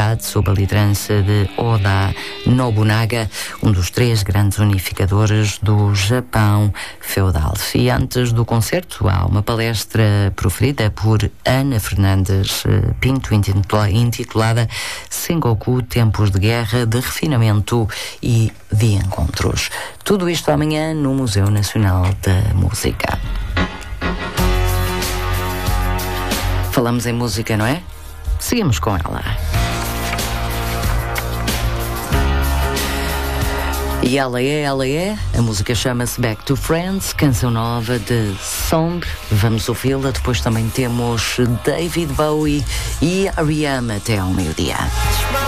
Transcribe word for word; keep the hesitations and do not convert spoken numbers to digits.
cidade, sob a liderança de Oda Nobunaga, um dos três grandes unificadores do Japão feudal. E antes do concerto há uma palestra proferida por Ana Fernandes Pinto, intitulada Sengoku, Tempos de Guerra, de Refinamento e de Encontros. Tudo isto amanhã no Museu Nacional da Música. Falamos em música, não é? Seguimos com ela. E ela é, ela é, a música chama-se Back to Friends, canção nova de Song, vamos ouvi-la. Depois também temos David Bowie e R E M até ao meio-dia.